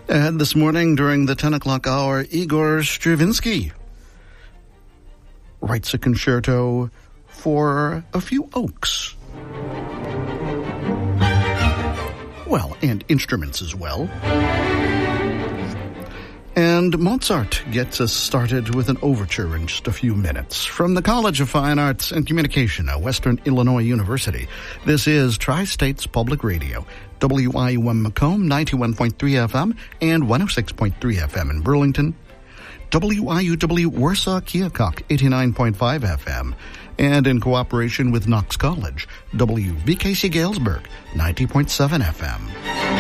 And this morning during the 10 o'clock hour, Igor Stravinsky writes a concerto for a few oaks. Well, and instruments as well. And Mozart gets us started with an overture in just a few minutes. From the College of Fine Arts and Communication at Western Illinois University, this is Tri-States Public Radio, WIUM Macomb, 91.3 FM and 106.3 FM in Burlington, WIUW Warsaw Keokuk, 89.5 FM, and in cooperation with Knox College, WBKC Galesburg, 90.7 FM.